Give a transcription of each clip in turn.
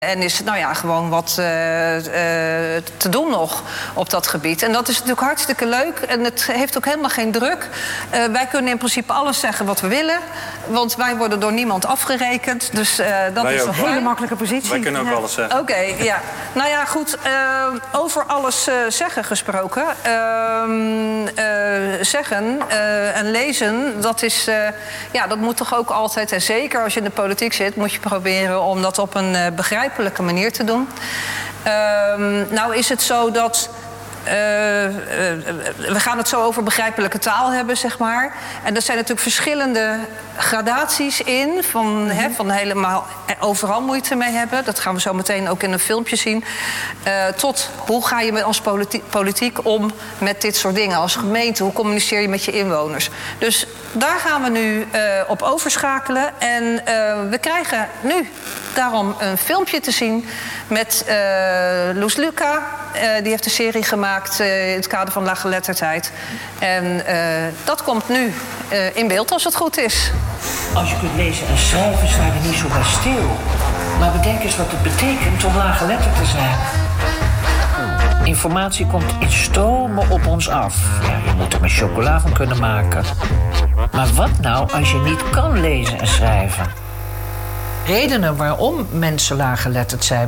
En is gewoon wat te doen nog op dat gebied. En dat is natuurlijk hartstikke leuk. En het heeft ook helemaal geen druk. Wij kunnen in principe alles zeggen wat we willen. Want wij worden door niemand afgerekend. Dus dat is een hele makkelijke positie. Wij kunnen ook alles zeggen. Oké, ja. Nou ja, goed. Over alles zeggen gesproken. Zeggen en lezen, dat moet toch ook altijd... en zeker als je in de politiek zit... moet je proberen om dat op een begrijpelijke manier te doen. Nou is het zo dat... we gaan het zo over begrijpelijke taal hebben, zeg maar. En er zijn natuurlijk verschillende gradaties in... van helemaal overal moeite mee hebben. Dat gaan we zo meteen ook in een filmpje zien. Tot hoe ga je als politiek om met dit soort dingen? Als gemeente, hoe communiceer je met je inwoners? Dus daar gaan we nu op overschakelen. En we krijgen nu daarom een filmpje te zien... met Loes Luca. Die heeft een serie gemaakt in het kader van laaggeletterdheid. En dat komt nu in beeld als het goed is. Als je kunt lezen en schrijven, sta je niet zo bij stil. Maar bedenk eens wat het betekent om laaggeletterd te zijn. Informatie komt in stromen op ons af. Ja, je moet er met chocola van kunnen maken. Maar wat nou als je niet kan lezen en schrijven? Redenen waarom mensen laaggeletterd zijn...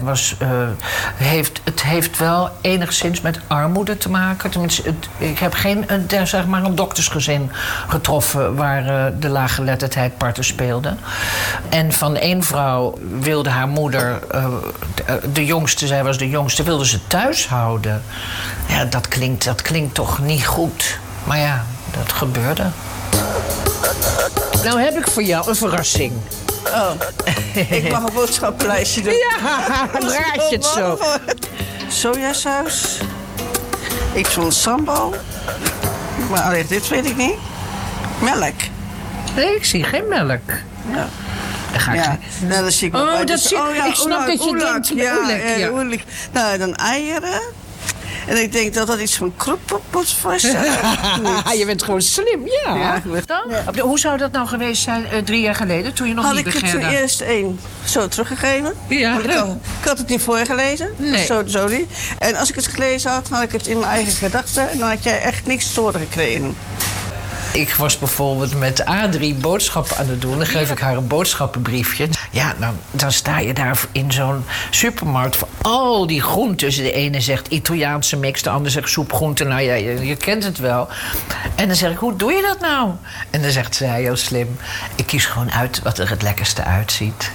heeft wel enigszins met armoede te maken. Tenminste, ik heb geen een doktersgezin getroffen... waar de laaggeletterdheid parten speelde. En van één vrouw wilde haar moeder... de jongste, zij was de jongste, wilde ze thuis houden. Ja, dat klinkt toch niet goed. Maar ja, dat gebeurde. Nou heb ik voor jou een verrassing. Oh, ik mag een boodschappenlijstje doen. Ja, draait je het zo. Sojasaus. Ik vond sambal. Maar alleen dit weet ik niet. Melk. Nee, ik zie geen melk. Ja. Dan ga ik... Nou, dan zie ik wel bij. Ik snap dat je denkt... Oelek. Nou, dan eieren. En ik denk dat dat iets van kroepelpots was. Je bent gewoon slim, ja. Hoe zou dat nou geweest zijn 3 jaar geleden, toen je nog niet begeerde? Had ik het eerst één zo teruggegeven. Ja. Ik had het niet voorgelezen. Nee. Zo niet. En als ik het gelezen had ik het in mijn eigen gedachten. En dan had jij echt niks te horen gekregen. Ik was bijvoorbeeld met Adrie boodschappen aan het doen. Dan geef ik haar een boodschappenbriefje. Ja, dan sta je daar in zo'n supermarkt voor al die groentes. De ene zegt Italiaanse mix, de ander zegt soepgroenten. Nou ja, je kent het wel. En dan zeg ik, hoe doe je dat nou? En dan zegt zij heel slim, ik kies gewoon uit wat er het lekkerste uitziet.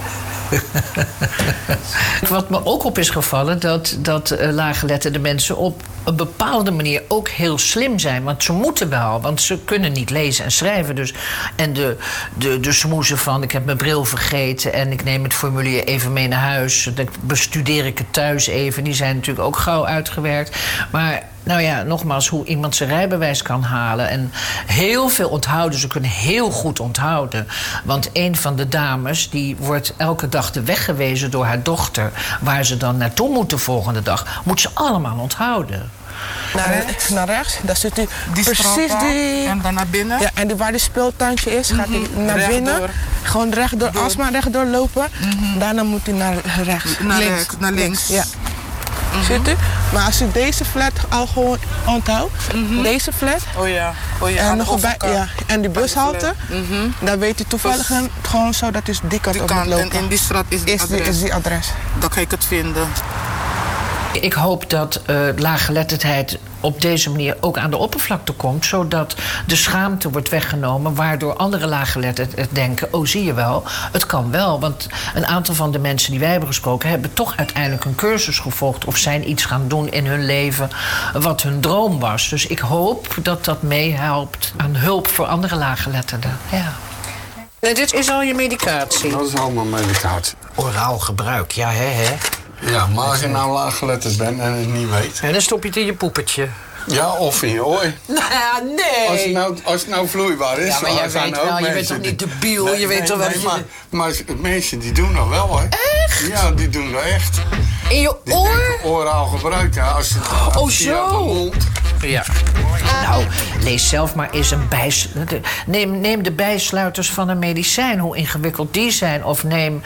Wat me ook op is gevallen, dat laaggeletterde mensen op een bepaalde manier ook heel slim zijn. Want ze moeten wel, want ze kunnen niet lezen en schrijven. Dus. En de smoezen van, ik heb mijn bril vergeten... en ik neem het formulier even mee naar huis. Dan bestudeer ik het thuis even. Die zijn natuurlijk ook gauw uitgewerkt. Maar... nou ja, nogmaals, hoe iemand zijn rijbewijs kan halen. En heel veel onthouden. Ze kunnen heel goed onthouden. Want een van de dames, die wordt elke dag de weg gewezen door haar dochter... waar ze dan naartoe moet de volgende dag. Moet ze allemaal onthouden. Naar rechts, daar zit hij precies die... En dan naar binnen? Ja, en waar de speeltuintje is, gaat hij naar binnen. Door. Gewoon rechtdoor, alsmaar rechtdoor lopen. Daarna moet hij naar rechts. Naar links. Ja. Ziet u? Maar als u deze flat al gewoon onthoudt, deze flat. Oh ja. En, nog en die bushalte, dan weet u toevallig gewoon zo dat u die kant op moet lopen. En in die straat is die adres. Dan ga ik het vinden. Ik hoop dat laaggeletterdheid op deze manier ook aan de oppervlakte komt... zodat de schaamte wordt weggenomen... waardoor andere laaggeletterden denken... oh, zie je wel, het kan wel. Want een aantal van de mensen die wij hebben gesproken... hebben toch uiteindelijk een cursus gevolgd... of zijn iets gaan doen in hun leven wat hun droom was. Dus ik hoop dat dat meehelpt aan hulp voor andere laaggeletterden. Ja. En dit is al je medicatie? Dat is allemaal medicatie. Oraal gebruik, ja, hè? Ja, maar als je nou laaggeletterd bent en het niet weet... En dan stop je het in je poepetje. Ja, of in je ooi. Nou ja, nee. Als het nou vloeibaar is... Ja, maar jij weet wel, je bent toch niet debiel? Nee, je weet toch wel dat je... Maar mensen die doen dat wel, hè. Echt? Ja, die doen dat echt. In je oor? Oraal gebruik, ja. Als je zo. mond... Ja. Nou, lees zelf maar eens neem de bijsluiters van een medicijn, hoe ingewikkeld die zijn. Of neem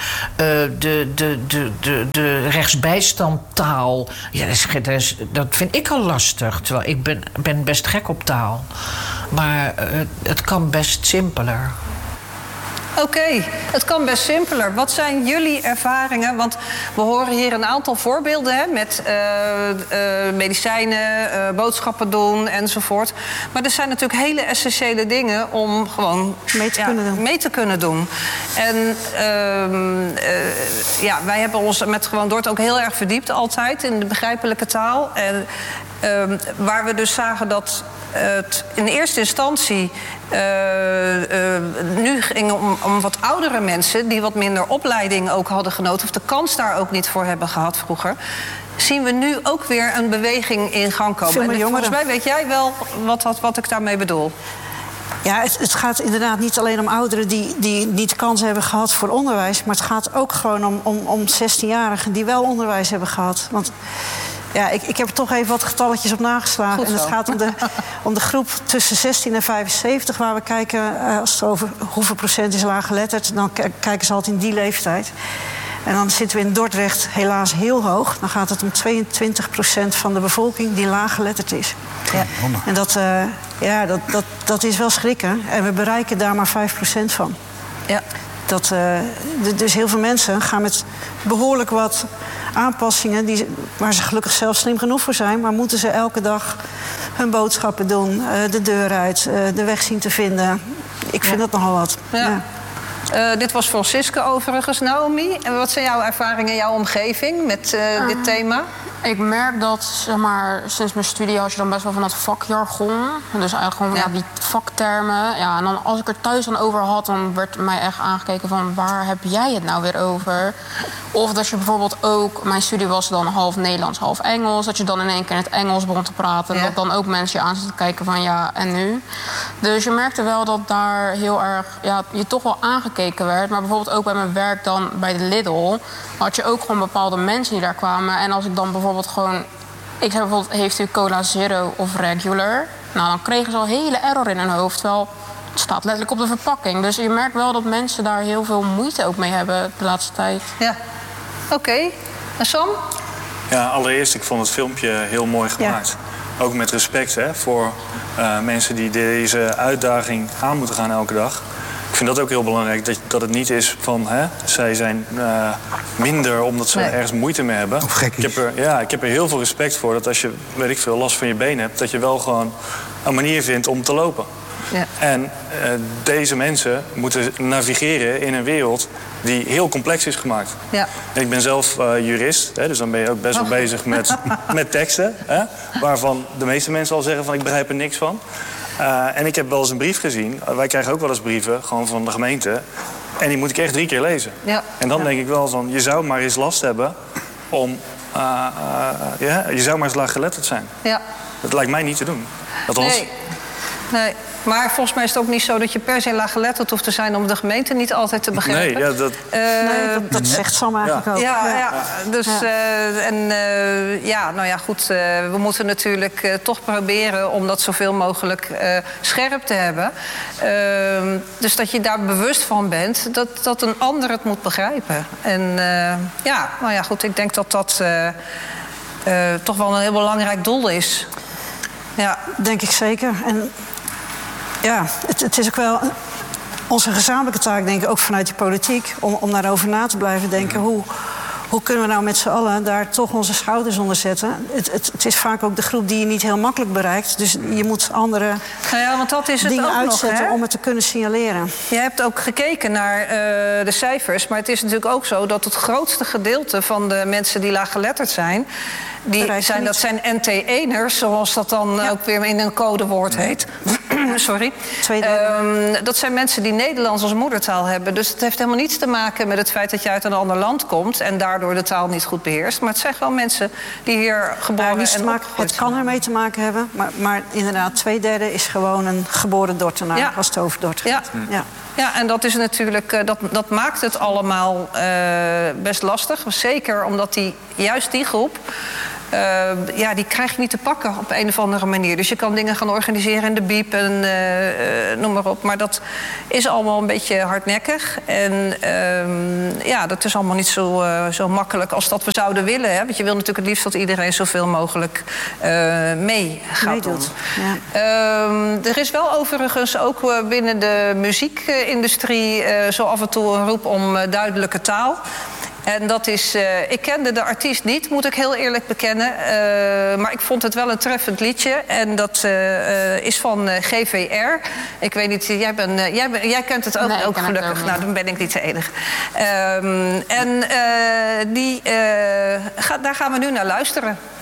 de rechtsbijstandtaal. Ja, dat vind ik al lastig. Terwijl ik ben best gek op taal. Maar het kan best simpeler. Oké, het kan best simpeler. Wat zijn jullie ervaringen? Want we horen hier een aantal voorbeelden, hè, met medicijnen, boodschappen doen enzovoort. Maar er zijn natuurlijk hele essentiële dingen om gewoon mee te kunnen doen. En wij hebben ons met Gewoon Dort ook heel erg verdiept altijd in de begrijpelijke taal. En waar we dus zagen dat het in eerste instantie nu ging om wat oudere mensen die wat minder opleiding ook hadden genoten, of de kans daar ook niet voor hebben gehad vroeger, zien we nu ook weer een beweging in gang komen. En volgens mij weet jij wel wat ik daarmee bedoel. Ja, het gaat inderdaad niet alleen om ouderen die niet kans hebben gehad voor onderwijs, maar het gaat ook gewoon om 16-jarigen die wel onderwijs hebben gehad. Want ja, ik heb er toch even wat getalletjes op nageslagen. Goed, en het gaat om de groep tussen 16 en 75... waar we kijken, als het over hoeveel procent is laaggeletterd, dan kijken ze altijd in die leeftijd. En dan zitten we in Dordrecht helaas heel hoog. Dan gaat het om 22% van de bevolking die laaggeletterd is. Ja. En dat is wel schrikken. En we bereiken daar maar 5% van. Ja. Dus heel veel mensen gaan met behoorlijk wat aanpassingen waar ze gelukkig zelf slim genoeg voor zijn, maar moeten ze elke dag hun boodschappen doen, de deur uit, de weg zien te vinden. Ik vind dat nogal wat. Ja. Ja. Dit was Francisca overigens. Naomi, wat zijn jouw ervaringen in jouw omgeving met dit thema? Ik merk dat, zeg maar, sinds mijn studie had je dan best wel van dat vakjargon. Dus eigenlijk gewoon die vaktermen. Ja, en dan als ik er thuis dan over had, dan werd mij echt aangekeken van waar heb jij het nou weer over? Of dat je bijvoorbeeld ook, mijn studie was dan half Nederlands, half Engels. Dat je dan in één keer in het Engels begon te praten. Ja. Dat dan ook mensen je aan zitten kijken van ja, en nu? Dus je merkte wel dat daar heel erg, je toch wel aangekeken werd. Maar bijvoorbeeld ook bij mijn werk dan bij de Lidl had je ook gewoon bepaalde mensen die daar kwamen. En als ik dan bijvoorbeeld gewoon, ik zei bijvoorbeeld, heeft u cola zero of regular? Nou, dan kregen ze al hele error in hun hoofd. Terwijl het staat letterlijk op de verpakking. Dus je merkt wel dat mensen daar heel veel moeite ook mee hebben de laatste tijd. Ja, oké. En Sam? Ja, allereerst, ik vond het filmpje heel mooi gemaakt. Ja. Ook met respect voor mensen die deze uitdaging aan moeten gaan elke dag. Ik vind dat ook heel belangrijk, dat het niet is van zij zijn minder omdat ze ergens moeite mee hebben. Of gekkies. Ik heb er heel veel respect voor dat als je, weet ik veel, last van je been hebt, dat je wel gewoon een manier vindt om te lopen. Ja. En deze mensen moeten navigeren in een wereld die heel complex is gemaakt. Ja. Ik ben zelf jurist, dus dan ben je ook best wel bezig met teksten. Waarvan de meeste mensen al zeggen van ik begrijp er niks van. En ik heb wel eens een brief gezien. Wij krijgen ook wel eens brieven, gewoon van de gemeente. En die moet ik echt 3 keer lezen. Ja. En dan denk ik wel van, je zou maar eens last hebben om... je zou maar eens laaggeletterd zijn. Ja. Dat lijkt mij niet te doen. Althans... Nee, maar volgens mij is het ook niet zo dat je per se laaggeletterd hoeft te zijn om de gemeente niet altijd te begrijpen. Nee, dat zegt Sam eigenlijk ook. Ja. Dus, goed. We moeten natuurlijk toch proberen om dat zoveel mogelijk scherp te hebben. Dus dat je daar bewust van bent dat een ander het moet begrijpen. En goed, ik denk dat dat toch wel een heel belangrijk doel is. Ja, denk ik zeker. En ja, het is ook wel onze gezamenlijke taak, denk ik, ook vanuit de politiek, om daarover na te blijven denken. Hoe kunnen we nou met z'n allen daar toch onze schouders onder zetten? Het is vaak ook de groep die je niet heel makkelijk bereikt. Dus je moet andere want dat is het dingen ook uitzetten nog, om het te kunnen signaleren. Je hebt ook gekeken naar de cijfers. Maar het is natuurlijk ook zo dat het grootste gedeelte van de mensen die laaggeletterd zijn... Dat zijn NT1'ers, zoals dat dan ook weer in een codewoord heet. Sorry. Dat zijn mensen die Nederlands als moedertaal hebben. Dus het heeft helemaal niets te maken met het feit dat je uit een ander land komt en daardoor de taal niet goed beheerst. Maar het zijn gewoon mensen die hier geboren en opgegroeid zijn. Het kan ermee te maken hebben, maar inderdaad 2/3 is gewoon een geboren Dortenaar als het over Dort gaat. Ja, en dat is natuurlijk, dat maakt het allemaal best lastig. Zeker omdat juist die groep die krijg je niet te pakken op een of andere manier. Dus je kan dingen gaan organiseren in de biep en noem maar op. Maar dat is allemaal een beetje hardnekkig. En dat is allemaal niet zo makkelijk als dat we zouden willen. Hè? Want je wil natuurlijk het liefst dat iedereen zoveel mogelijk mee gaat doen. Ja. Er is wel overigens ook binnen de muziekindustrie zo af en toe een roep om duidelijke taal. En dat is... ik kende de artiest niet, moet ik heel eerlijk bekennen. Maar ik vond het wel een treffend liedje. En dat is van GVR. Ik weet niet, jij kent het ook, nee, ook gelukkig. Het ook nou, dan ben ik niet de enige. Daar gaan we nu naar luisteren.